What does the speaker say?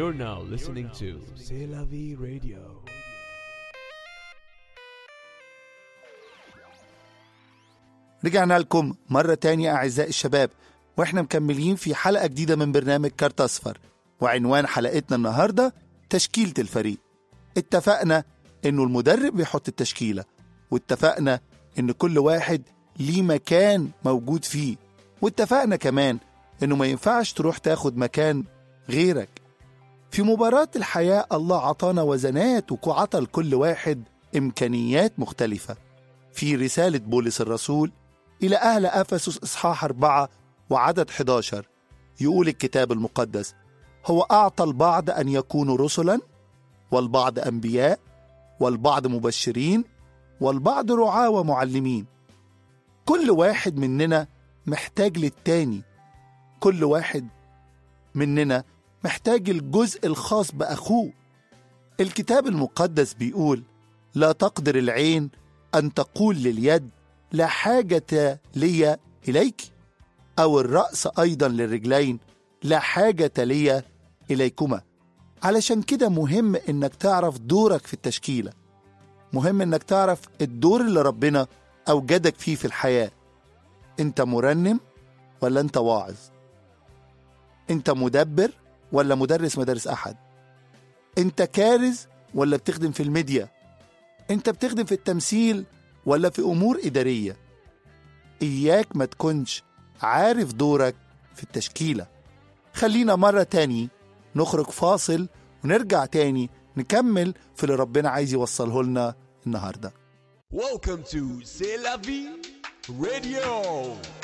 You're now listening to C'est la vie radio. رجعنا لكم مرة تانية أعزائي الشباب، وإحنا مكملين في حلقة جديدة من برنامج كارت أصفر، وعنوان حلقتنا النهاردة تشكيلة الفريق. اتفقنا إنه المدرب بيحط التشكيلة، واتفقنا إن كل واحد ليه مكان موجود فيه، واتفقنا كمان إنه ما ينفعش تروح تاخد مكان غيرك. في مباراة الحياة الله عطانا وزنات وعطى لكل واحد إمكانيات مختلفة. في رسالة بولس الرسول إلى أهل أفسس إصحاح 4 وعدد 11 يقول الكتاب المقدس: هو أعطى البعض أن يكونوا رسلا، والبعض أنبياء، والبعض مبشرين، والبعض رعاة ومعلمين. كل واحد مننا محتاج للتاني، كل واحد مننا محتاج الجزء الخاص بأخوه. الكتاب المقدس بيقول: لا تقدر العين أن تقول لليد لا حاجة لي إليك، أو الرأس أيضا للرجلين لا حاجة لي إليكما. علشان كده مهم إنك تعرف دورك في التشكيلة، مهم إنك تعرف الدور اللي ربنا أوجدك فيه في الحياة. أنت مرنم ولا أنت واعظ؟ أنت مدبر ولا مدرس مدارس أحد؟ أنت كارز ولا بتخدم في الميديا؟ أنت بتخدم في التمثيل ولا في أمور إدارية؟ إياك ما تكونش عارف دورك في التشكيلة. خلينا مرة تاني نخرج فاصل ونرجع تاني نكمل في اللي ربنا عايز يوصله لنا النهاردة. Welcome to C'est la vie radio.